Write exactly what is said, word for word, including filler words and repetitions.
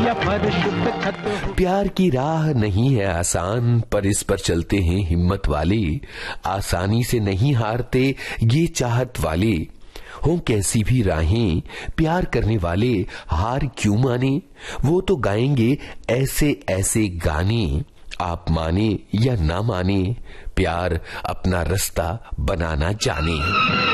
या फर्श पे खत हो। प्यार की राह नहीं है आसान, पर इस पर चलते हैं हिम्मत वाले। आसानी से नहीं हारते ये चाहत वाले। हो कैसी भी राहें प्यार करने वाले हार क्यों माने। वो तो गाएंगे ऐसे ऐसे गाने, आप माने या ना माने, प्यार अपना रास्ता बनाना जाने।